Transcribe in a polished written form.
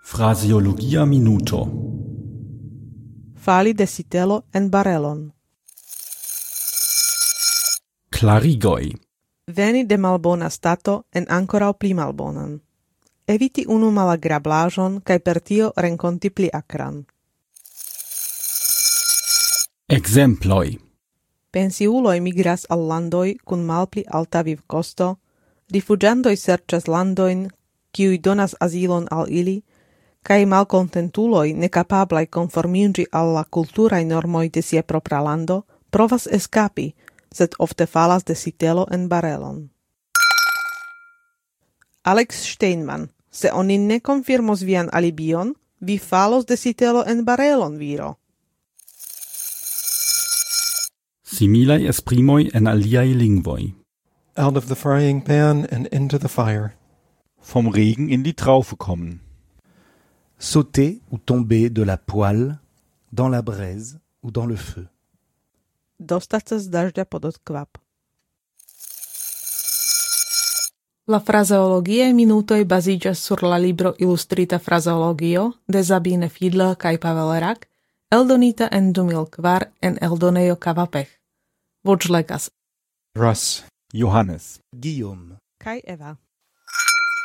Fraseologia minuto. Fali de sitelo en barelon. Clarigoj. Veni de malbona stato en ankoraŭ pli malbonan. Eviti unu malagrablaĵon kaj per tio renkonti pli akran. Ekzemploj. Pensiuloj migras al landoj kun malpli alta vivkosto, rifuĝantoj serĉas landojn, kiuj donas azilon al ili, kaj malkontentuloj nekapablaj konformiĝi al la kulturaj normoj de sia propra lando provas eskapi, sed ofte falas de sitelo en barelon. Alex Steinman, se oni ne konfirmos vian alibion, vi falos de sitelo en barelon, viro. Similaj esprimoj en aliaj lingvoj. Out of the frying pan and into the fire. Vom Regen in die Traufe kommen. Sauter ou tomber de la poêle, dans la braise ou dans le feu. Dostať sa z dažďa pod odkvap. La fraseologiae minutoj baziĝas sur la libro Illustrita fraseologio de Sabine Fiedler kaj Pavel Rak, eldonita en 2004 en eldonejo Kavapech. Voĉlegas Russ. Johannes. Guillaume. kaj Eva.